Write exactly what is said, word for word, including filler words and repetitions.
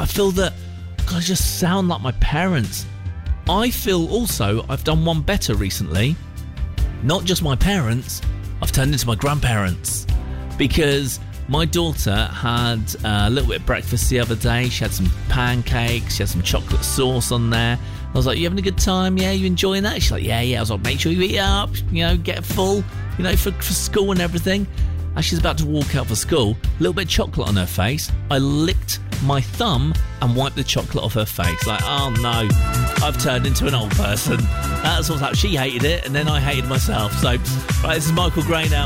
feel that God, I just sound like my parents. I feel also I've done one better recently. Not just my parents, I've turned into my grandparents. Because my daughter had a little bit of breakfast the other day. She had some pancakes, she had some chocolate sauce on there. I was like, you having a good time? Yeah, you enjoying that? She's like, yeah, yeah. I was like, make sure you eat up, you know, get full, you know, for, for school and everything. As she's about to walk out for school, a little bit of chocolate on her face. I licked my thumb and wiped the chocolate off her face. Like, oh no, I've turned into an old person. That's what's up. She hated it, and then I hated myself. So, right, this is Michael Gray now.